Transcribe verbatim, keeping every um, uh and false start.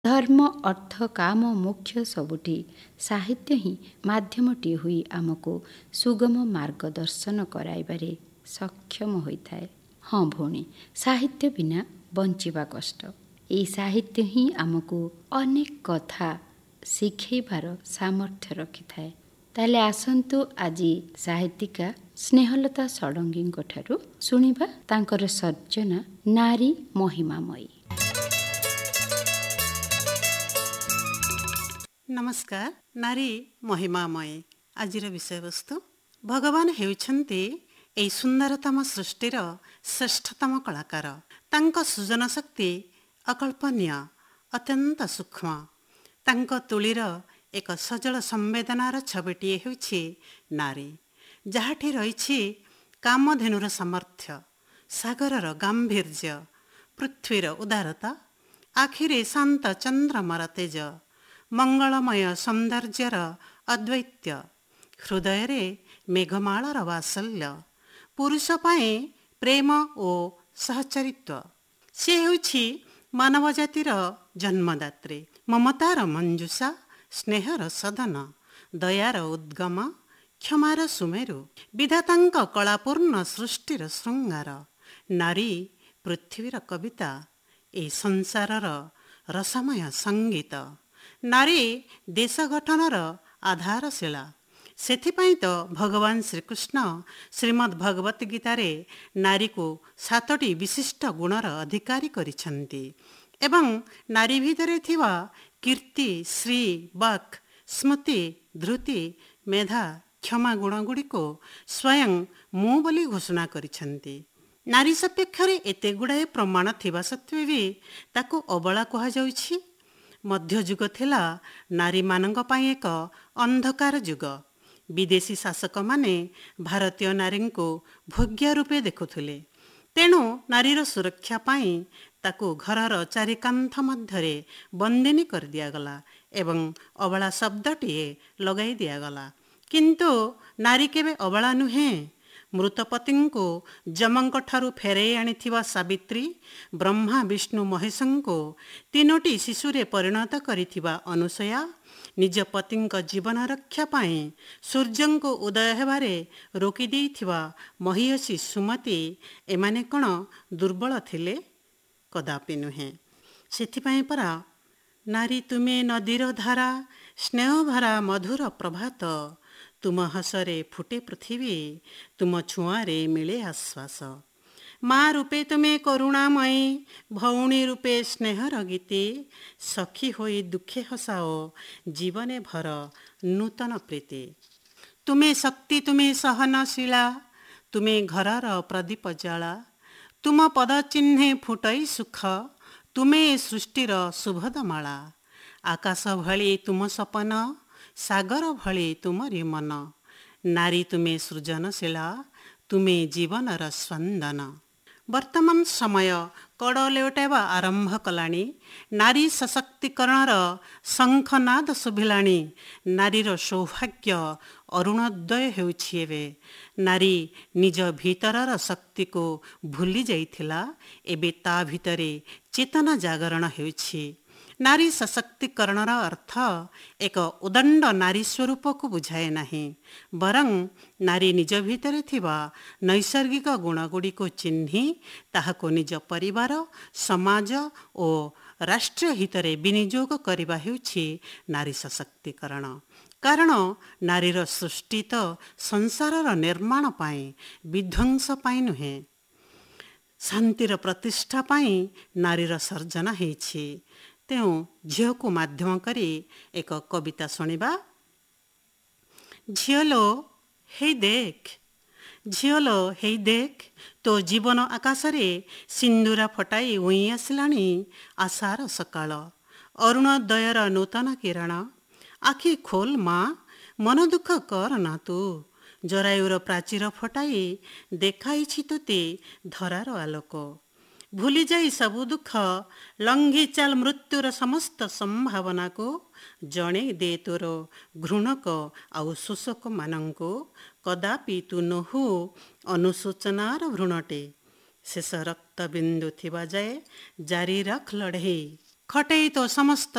ଧର୍ମ ଅର୍ଥ କାମ ମୁଖ୍ୟ ସବୁଠି ସାହିତ୍ୟ ହିଁ ମାଧ୍ୟମଟିଏ ହୋଇ ଆମକୁ ସୁଗମ ମାର୍ଗଦର୍ଶନ କରାଇବାରେ ସକ୍ଷମ ହୋଇଥାଏ। ହଁ ଭଉଣୀ, ସାହିତ୍ୟ ବିନା ବଞ୍ଚିବା କଷ୍ଟ। ଏହି ସାହିତ୍ୟ ହିଁ ଆମକୁ ଅନେକ କଥା ଶିଖେଇବାର ସାମର୍ଥ୍ୟ ରଖିଥାଏ। ତାହେଲେ ଆସନ୍ତୁ ଆଜି ସାହିତ୍ୟିକା ସ୍ନେହଲତା ଷଡ଼ଙ୍ଗୀଙ୍କ ଠାରୁ ଶୁଣିବା ତାଙ୍କର ସର୍ଜନା ନାରୀ ମହିମାମୟୀ। ନମସ୍କାର। ନାରୀ ମହିମାମୟୀ ଆଜିର ବିଷୟବସ୍ତୁ। ଭଗବାନ ହେଉଛନ୍ତି ଏହି ସୁନ୍ଦରତମ ସୃଷ୍ଟିର ଶ୍ରେଷ୍ଠତମ କଳାକାର। ତାଙ୍କ ସୃଜନ ଶକ୍ତି ଅକଳ୍ପନୀୟ, ଅତ୍ୟନ୍ତ ସୂକ୍ଷ୍ମ। ତାଙ୍କ ତୁଳିର ଏକ ସଜଳ ସମ୍ବେଦନାର ଛବିଟିଏ ହେଉଛି ନାରୀ, ଯାହାଠି ରହିଛି କାମଧେନୁର ସାମର୍ଥ୍ୟ, ସାଗରର ଗାମ୍ଭୀର୍ଯ୍ୟ, ପୃଥ୍ୱୀର ଉଦାରତା, ଆଖିରେ ଶାନ୍ତ ଚନ୍ଦ୍ରମାର ତେଜ, ମଙ୍ଗଳମୟ ସୌନ୍ଦର୍ଯ୍ୟର ଅଦ୍ୱୈତ୍ୟ, ହୃଦୟରେ ମେଘମାଳାର ବାତ୍ସଲ୍ୟ, ପୁରୁଷ ପାଇଁ ପ୍ରେମ ଓ ସହଚରିତ୍ୱ। ସେ ହେଉଛି ମାନବ ଜାତିର ଜନ୍ମଦାତ୍ରୀ, ମମତାର ମଞ୍ଜୁଷା, ସ୍ନେହର ସଦନ, ଦୟାର ଉଦ୍ଗମ, କ୍ଷମାର ସୁମେରୁ, ବିଧାତାଙ୍କ କଳାପୂର୍ଣ୍ଣ ସୃଷ୍ଟିର ଶୃଙ୍ଗାର। ନାରୀ ପୃଥିବୀର କବିତା, ଏହି ସଂସାରର ରସମୟ ସଙ୍ଗୀତ। ନାରୀ ଦେଶ ଗଠନର ଆଧାରଶିଳା। ସେଥିପାଇଁ ତ ଭଗବାନ ଶ୍ରୀକୃଷ୍ଣ ଶ୍ରୀମଦ୍ ଭଗବତ ଗୀତାରେ ନାରୀକୁ ସାତଟି ବିଶିଷ୍ଟ ଗୁଣର ଅଧିକାରୀ କରିଛନ୍ତି ଏବଂ ନାରୀ ଭିତରେ ଥିବା କୀର୍ତ୍ତି, ଶ୍ରୀ, ବାକ୍, ସ୍ମୃତି, ଧୃତି, ମେଧା, କ୍ଷମା ଗୁଣଗୁଡ଼ିକୁ ସ୍ୱୟଂ ମୁଁ ବୋଲି ଘୋଷଣା କରିଛନ୍ତି। ନାରୀ ସପକ୍ଷରେ ଏତେ ଗୁଡ଼ାଏ ପ୍ରମାଣ ଥିବା ସତ୍ତ୍ୱେ ବି ତାକୁ ଅବଳା କୁହାଯାଉଛି। ମଧ୍ୟଯୁଗ ଥିଲା ନାରୀମାନଙ୍କ ପାଇଁ ଏକ ଅନ୍ଧକାର ଯୁଗ। ବିଦେଶୀ ଶାସକମାନେ ଭାରତୀୟ ନାରୀଙ୍କୁ ଭୋଗ୍ୟ ରୂପେ ଦେଖୁଥିଲେ। ତେଣୁ ନାରୀର ସୁରକ୍ଷା ପାଇଁ ତାକୁ ଘରର ଚାରିକାନ୍ଥ ମଧ୍ୟରେ ବନ୍ଦିନୀ କରିଦିଆଗଲା ଏବଂ ଅବଳା ଶବ୍ଦଟିଏ ଲଗାଇ ଦିଆଗଲା। କିନ୍ତୁ ନାରୀ କେବେ ଅବଳା ନୁହେଁ। ମୃତପତିଙ୍କୁ ଯମଙ୍କଠାରୁ ଫେରାଇ ଆଣିଥିବା ସାବିତ୍ରୀ, ବ୍ରହ୍ମା ବିଷ୍ଣୁ ମହେଶଙ୍କୁ ତିନୋଟି ଶିଶୁରେ ପରିଣତ କରିଥିବା ଅନୁସୟା, ନିଜ ପତିଙ୍କ ଜୀବନ ରକ୍ଷା ପାଇଁ ସୂର୍ଯ୍ୟଙ୍କୁ ଉଦୟ ହେବାରେ ରୋକିଦେଇଥିବା ମହିୟସୀ ସୁମତି, ଏମାନେ କ'ଣ ଦୁର୍ବଳ ଥିଲେ? କଦାପି ନୁହେଁ। ସେଥିପାଇଁ ପରା ନାରୀ ତୁମେ ନଦୀର ଧାରା, ସ୍ନେହଭରା ମଧୁର ପ୍ରଭାତ, ତୁମ ହସରେ ଫୁଟେ ପୃଥିବୀ, ତୁମ ଛୁଆଁରେ ମିଳେ ଆଶ୍ୱାସ। ମା ରୂପେ ତୁମେ କରୁଣାମୟୀ, ଭଉଣୀ ରୂପେ ସ୍ନେହର ଗୀତି, ସଖୀ ହୋଇ ଦୁଃଖେ ହସାଓ, ଜୀବନେ ଭର ନୂତନ ପ୍ରୀତି। ତୁମେ ଶକ୍ତି, ତୁମେ ସହନଶୀଳା, ତୁମେ ଘରର ପ୍ରଦୀପ ଜ୍ୱାଳା, ତୁମ ପଦ ଚିହ୍ନେ ଫୁଟଇ ସୁଖ, ତୁମେ ସୃଷ୍ଟିର ସୁବୋଧମାଳା। ଆକାଶ ଭଳି ତୁମ ସପନ, ସାଗର ଭଳି ତୁମରି ମନ। ନାରୀ ତୁମେ ସୃଜନଶୀଳା, ତୁମେ ଜୀବନର ସ୍ପନ୍ଦନ। ବର୍ତ୍ତମାନ ସମୟ କଡ଼ ଲେଉଟାଇବା ଆରମ୍ଭ କଲାଣି। ନାରୀ ସଶକ୍ତିକରଣର ଶଙ୍ଖନାଦ ଶୁଭିଲାଣି। ନାରୀର ସୌଭାଗ୍ୟ ଅରୁଣୋଦୟ ହେଉଛି ଏବେ। ନାରୀ ନିଜ ଭିତରର ଶକ୍ତିକୁ ଭୁଲି ଯାଇଥିଲା, ଏବେ ତା ଭିତରେ ଚେତନା ଜାଗରଣ ହେଉଛି। ନାରୀ ସଶକ୍ତିକରଣର ଅର୍ଥ ଏକ ଉଦଣ୍ଡ ନାରୀ ସ୍ୱରୂପକୁ ବୁଝାଏ ନାହିଁ, ବରଂ ନାରୀ ନିଜ ଭିତରେ ଥିବା ନୈସର୍ଗିକ ଗୁଣଗୁଡ଼ିକୁ ଚିହ୍ନି ତାହାକୁ ନିଜ ପରିବାର, ସମାଜ ଓ ରାଷ୍ଟ୍ରୀୟ ହିତରେ ବିନିଯୋଗ କରିବା ହେଉଛି ନାରୀ ସଶକ୍ତିକରଣ। କାରଣ ନାରୀର ସୃଷ୍ଟି ତ ସଂସାରର ନିର୍ମାଣ ପାଇଁ, ବିଧ୍ୱଂସ ପାଇଁ ନୁହେଁ, ଶାନ୍ତିର ପ୍ରତିଷ୍ଠା ପାଇଁ ନାରୀର ସର୍ଜନ ହେଇଛି। ତେଣୁ ଝିଅକୁ ମାଧ୍ୟମ କରି ଏକ କବିତା ଶୁଣିବା। ଝିଅଲୋ ହେଇ ଦେଖ, ଝିଅଲୋ ହେଇ ଦେଖ, ତୋ ଜୀବନ ଆକାଶରେ ସିନ୍ଦୁର ଫଟାଇ ଉଇଁ ଆସିଲାଣି ଆଶାର ସକାଳ, ଅରୁଣୋଦୟର ନୂତନ କିରଣ। ଆଖି ଖୋଲ ମା, ମନ ଦୁଃଖ କର ନା ତୁ, ଜରାୟୁର ପ୍ରାଚୀର ଫଟାଇ ଦେଖାଇଛି ତୋତେ ଧରାର ଆଲୋକ। ଭୁଲିଯାଇ ସବୁ ଦୁଃଖ, ଲଙ୍ଘି ଚାଲ ମୃତ୍ୟୁର ସମସ୍ତ ସମ୍ଭାବନାକୁ, ଜଣେଇ ଦେ ତୋର ଘୃଣକ ଆଉ ଶୋଷକମାନଙ୍କୁ, କଦାପି ତୁ ନୋହୁ ଅନୁଶୋଚନାର ଭ୍ରୂଣଟେ। ଶେଷ ରକ୍ତ ବିନ୍ଦୁ ଥିବା ଯାଏ ଜାରି ରଖ ଲଢ଼େଇ, ଖଟେଇ ତୋ ସମସ୍ତ